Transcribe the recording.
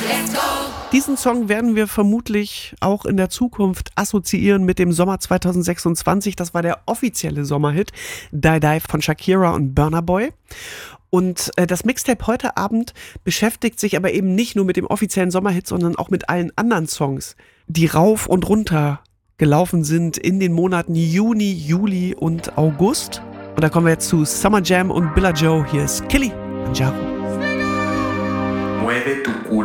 Diesen Song werden wir vermutlich auch in der Zukunft assoziieren mit dem Sommer 2026. Das war der offizielle Sommerhit, Die Die von Shakira und Burna Boy. Und das Mixtape heute Abend beschäftigt sich aber eben nicht nur mit dem offiziellen Sommerhit, sondern auch mit allen anderen Songs, die rauf und runter gelaufen sind in den Monaten Juni, Juli und August. Und da kommen wir jetzt zu Summer Jam und Billa Joe. Hier ist Kilimanjaro.